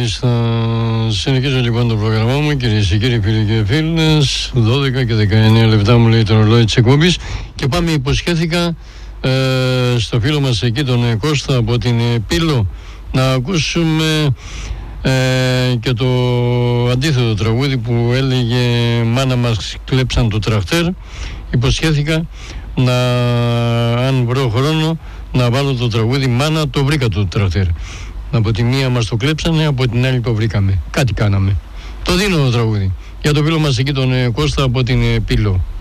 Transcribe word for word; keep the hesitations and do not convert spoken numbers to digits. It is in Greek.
Θα συνεχίσω λοιπόν το πρόγραμμά μου, κυρίες και κύριοι, φίλοι και φίλες. δώδεκα και δεκαεννέα λεπτά μου λέει το ρολόι της εκπομπής. Και πάμε, υποσχέθηκα ε, στο φίλο μας εκεί, τον Κώστα από την Πύλο, να ακούσουμε ε, και το αντίθετο τραγούδι που έλεγε «Μάνα μας κλέψαν το τρακτέρ». Υποσχέθηκα να, αν βρω χρόνο, να βάλω το τραγούδι «Μάνα, το βρήκα το τρακτέρ». Από τη μία μας το κλέψανε, από την άλλη το βρήκαμε. Κάτι κάναμε. Το δίνω το τραγούδι για το φίλο μας εκεί, τον Κώστα από την Πύλο.